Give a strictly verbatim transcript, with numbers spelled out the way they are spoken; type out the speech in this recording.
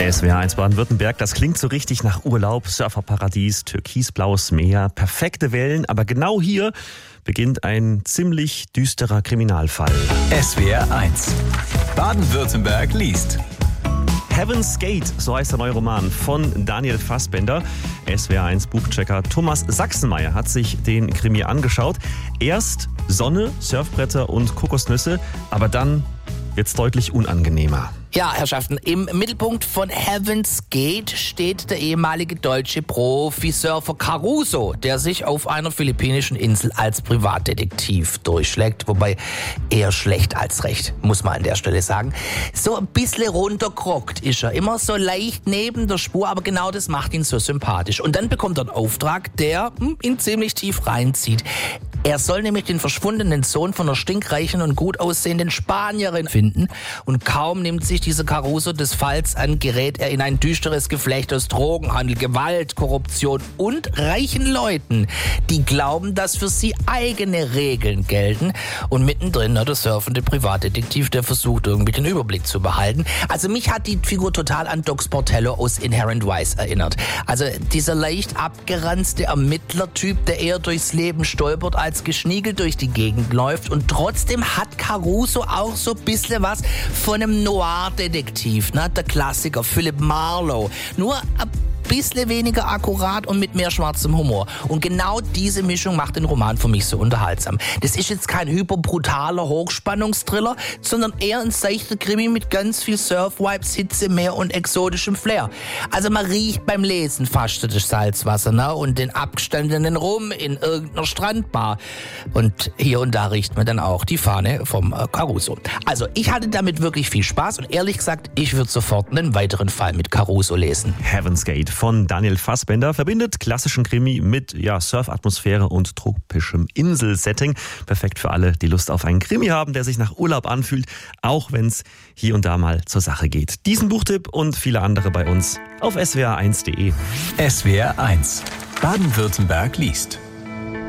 S W R eins Baden-Württemberg, das klingt so richtig nach Urlaub, Surferparadies, türkisblaues Meer, perfekte Wellen, aber genau hier beginnt ein ziemlich düsterer Kriminalfall. S W R eins Baden-Württemberg liest. Heaven's Gate, so heißt der neue Roman von Daniel Fassbender. S W R eins Buchchecker Thomas Sachsenmeier hat sich den Krimi angeschaut. Erst Sonne, Surfbretter und Kokosnüsse, aber dann wird's deutlich unangenehmer. Ja, Herrschaften, im Mittelpunkt von Heaven's Gate steht der ehemalige deutsche Profisurfer Caruso, der sich auf einer philippinischen Insel als Privatdetektiv durchschlägt, wobei eher schlecht als recht, muss man an der Stelle sagen. So ein bisschen runterkrockt ist er, immer so leicht neben der Spur, aber genau das macht ihn so sympathisch. Und dann bekommt er einen Auftrag, der hm, ihn ziemlich tief reinzieht. Er soll nämlich den verschwundenen Sohn von einer stinkreichen und gut aussehenden Spanierin finden. Und kaum nimmt sich dieser Caruso des Falls an, gerät er in ein düsteres Geflecht aus Drogenhandel, Gewalt, Korruption und reichen Leuten, die glauben, dass für sie eigene Regeln gelten. Und mittendrin der surfende Privatdetektiv, der versucht, irgendwie den Überblick zu behalten. Also mich hat die Figur total an Doc Sportello aus Inherent Vice erinnert. Also dieser leicht abgeranzte Ermittlertyp, der eher durchs Leben stolpert, als geschniegelt durch die Gegend läuft. Und trotzdem hat Caruso auch so ein bisschen was von einem Noir-Detektiv, ne? Der Klassiker Philip Marlowe. Nur ein bisschen weniger akkurat und mit mehr schwarzem Humor. Und genau diese Mischung macht den Roman für mich so unterhaltsam. Das ist jetzt kein hyperbrutaler Hochspannungstriller, sondern eher ein seichter Krimi mit ganz viel Surf-Vibes, Hitze, Meer und exotischem Flair. Also man riecht beim Lesen fast das Salzwasser, ne? Und den abgestandenen Rum in irgendeiner Strandbar. Und hier und da riecht man dann auch die Fahne vom äh, Caruso. Also ich hatte damit wirklich viel Spaß und ehrlich gesagt, ich würde sofort einen weiteren Fall mit Caruso lesen. Heaven's Gate von Daniel Fassbender verbindet klassischen Krimi mit ja, Surfatmosphäre und tropischem Inselsetting. Perfekt für alle, die Lust auf einen Krimi haben, der sich nach Urlaub anfühlt, auch wenn es hier und da mal zur Sache geht. Diesen Buchtipp und viele andere bei uns auf S W R eins punkt de. S W R eins Baden-Württemberg liest.